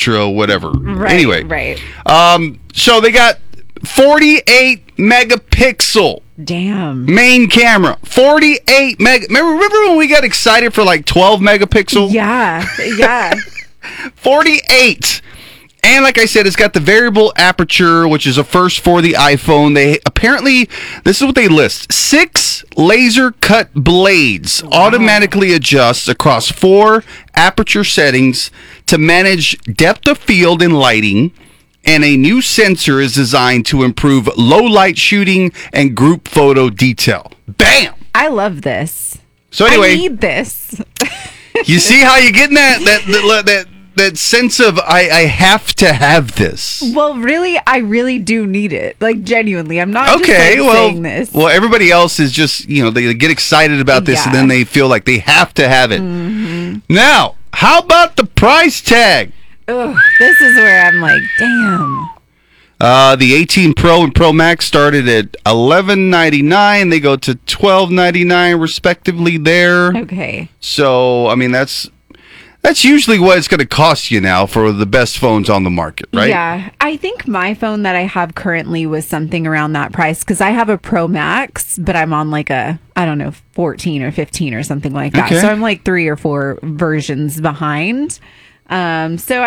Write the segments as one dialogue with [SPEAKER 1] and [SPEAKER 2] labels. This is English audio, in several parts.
[SPEAKER 1] ultra whatever.
[SPEAKER 2] Right,
[SPEAKER 1] Anyway,
[SPEAKER 2] right.
[SPEAKER 1] So they got 48 megapixel
[SPEAKER 2] Damn.
[SPEAKER 1] main camera. 48 meg. Remember when we got excited for like 12 megapixel?
[SPEAKER 2] Yeah, yeah.
[SPEAKER 1] 48. And like I said, it's got the variable aperture, which is a first for the iPhone. They apparently, this is what they list: 6 laser cut blades automatically adjust across 4 aperture settings to manage depth of field and lighting. And a new sensor is designed to improve low light shooting and group photo detail. Bam!
[SPEAKER 2] I love this.
[SPEAKER 1] So anyway,
[SPEAKER 2] I need this.
[SPEAKER 1] you see how you're getting that sense of I have to have this.
[SPEAKER 2] Well, really, I really do need it. Like, genuinely. I'm not
[SPEAKER 1] Okay,
[SPEAKER 2] just saying this.
[SPEAKER 1] well, everybody else is just, they get excited about this and then they feel like they have to have it.
[SPEAKER 2] Mm-hmm.
[SPEAKER 1] Now, how about the price tag?
[SPEAKER 2] Ugh, this is where I'm like, damn.
[SPEAKER 1] The 18 Pro and Pro Max started at $11.99. They go to $12.99 respectively there.
[SPEAKER 2] Okay.
[SPEAKER 1] So, I mean, that's usually what it's going to cost you now for the best phones on the market, right?
[SPEAKER 2] Yeah. I think my phone that I have currently was something around that price because I have a Pro Max, but I'm on like a, I don't know, 14 or 15 or something like that.
[SPEAKER 1] Okay.
[SPEAKER 2] So I'm like 3 or 4 versions behind. So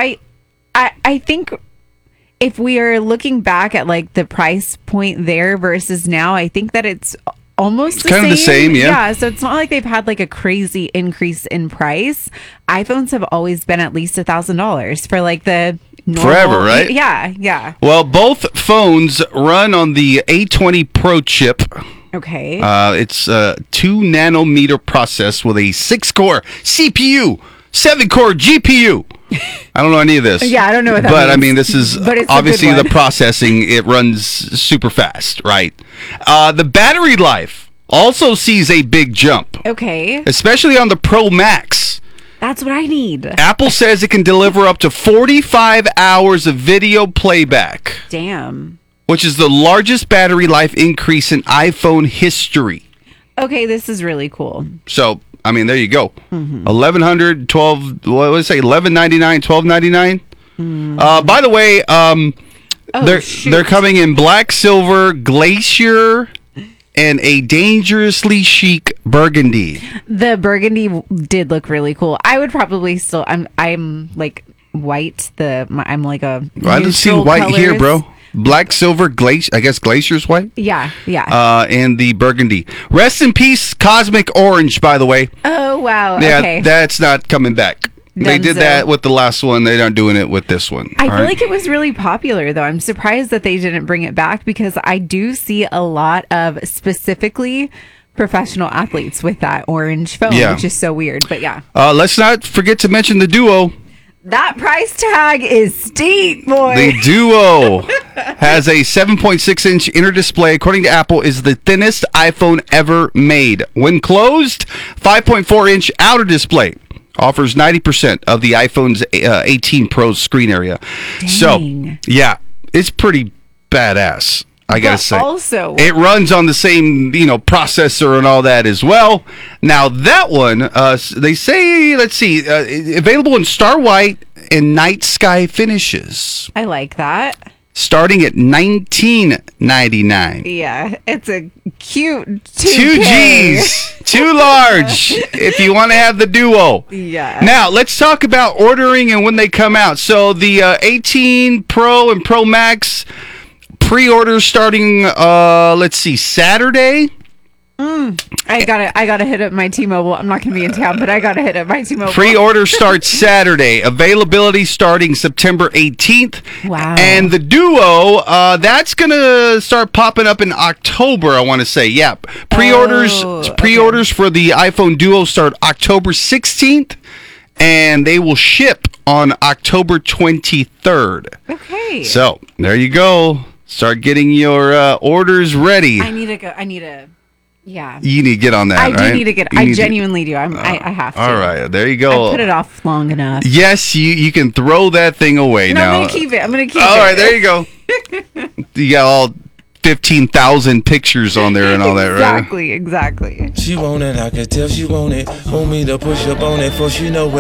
[SPEAKER 2] I think if we are looking back at like the price point there versus now, I think that it's almost
[SPEAKER 1] kind of the same, yeah.
[SPEAKER 2] Yeah, so it's not like they've had like a crazy increase in price. iPhones have always been at least $1,000 for like the normal,
[SPEAKER 1] forever, right?
[SPEAKER 2] Yeah.
[SPEAKER 1] Well, both phones run on the A20 Pro chip.
[SPEAKER 2] Okay.
[SPEAKER 1] It's a 2 nanometer process with a 6-core CPU, 7-core GPU. I don't know any of this.
[SPEAKER 2] Yeah, I don't know what that
[SPEAKER 1] but
[SPEAKER 2] means.
[SPEAKER 1] I mean, this is
[SPEAKER 2] But it's
[SPEAKER 1] obviously
[SPEAKER 2] a good
[SPEAKER 1] the
[SPEAKER 2] one.
[SPEAKER 1] processing. It runs super fast, right? The battery life also sees a big jump,
[SPEAKER 2] Okay.
[SPEAKER 1] especially on the Pro Max.
[SPEAKER 2] That's what I need.
[SPEAKER 1] Apple says it can deliver up to 45 hours of video playback,
[SPEAKER 2] Damn.
[SPEAKER 1] which is the largest battery life increase in iPhone history.
[SPEAKER 2] Okay, this is really cool.
[SPEAKER 1] So, I mean, there you go.
[SPEAKER 2] Mm-hmm.
[SPEAKER 1] $11.99, $12.99. By the way, they're coming in black, silver, glacier, and a dangerously chic burgundy.
[SPEAKER 2] The burgundy did look really cool. I would probably still. I'm like white. I'm like a.
[SPEAKER 1] I don't see
[SPEAKER 2] neutral
[SPEAKER 1] white here,
[SPEAKER 2] colors.
[SPEAKER 1] bro. Black, silver, glacier. I guess glacier's white.
[SPEAKER 2] Yeah.
[SPEAKER 1] And the burgundy. Rest in peace, cosmic orange. By the way.
[SPEAKER 2] Oh wow.
[SPEAKER 1] Yeah,
[SPEAKER 2] Okay.
[SPEAKER 1] that's not coming back. They did
[SPEAKER 2] Dunzo.
[SPEAKER 1] that with the last one. They're not doing it with this one.
[SPEAKER 2] I
[SPEAKER 1] All
[SPEAKER 2] feel
[SPEAKER 1] right?
[SPEAKER 2] like it was really popular, though. I'm surprised that they didn't bring it back because I do see a lot of specifically professional athletes with that orange phone,
[SPEAKER 1] Yeah.
[SPEAKER 2] which is so weird. But yeah,
[SPEAKER 1] Let's not forget to mention the Duo.
[SPEAKER 2] that price tag is steep, boy.
[SPEAKER 1] The Duo has a 7.6-inch inner display. According to Apple, is the thinnest iPhone ever made. When closed, 5.4-inch outer display. Offers 90% of the iPhone's 18 Pro's screen area.
[SPEAKER 2] Dang.
[SPEAKER 1] So, yeah, it's pretty badass, I gotta say.
[SPEAKER 2] Also,
[SPEAKER 1] it runs on the same, processor and all that as well. Now, that one, they say, let's see, available in Star White and Night Sky finishes.
[SPEAKER 2] I like that.
[SPEAKER 1] Starting at $19.99.
[SPEAKER 2] Yeah, it's a cute
[SPEAKER 1] 2 G's. Too large if you want to have the Duo.
[SPEAKER 2] Yeah.
[SPEAKER 1] Now, let's talk about ordering and when they come out. So, the 18 Pro and Pro Max pre-orders starting, Saturday.
[SPEAKER 2] I gotta hit up my T-Mobile. I'm not gonna be in town, but I gotta hit up my T-Mobile.
[SPEAKER 1] Pre-order starts Saturday. Availability starting September 18th.
[SPEAKER 2] Wow.
[SPEAKER 1] And the Duo, that's going to start popping up in October, I want to say. Yeah. Pre-orders for the iPhone Duo start October 16th, and they will ship on October 23rd.
[SPEAKER 2] Okay.
[SPEAKER 1] So, there you go. Start getting your orders ready.
[SPEAKER 2] I need to. Yeah.
[SPEAKER 1] You need to get on that,
[SPEAKER 2] I
[SPEAKER 1] right?
[SPEAKER 2] do need to get. I genuinely do. I have to.
[SPEAKER 1] All right, there you go.
[SPEAKER 2] I put it off long enough.
[SPEAKER 1] Yes, you can throw that thing away now.
[SPEAKER 2] I'm gonna keep it.
[SPEAKER 1] All right, there you go. You got all 15,000 pictures on there and all that, right?
[SPEAKER 2] Exactly.
[SPEAKER 3] She want it, I can tell she want it. Want me to push up on it, for she know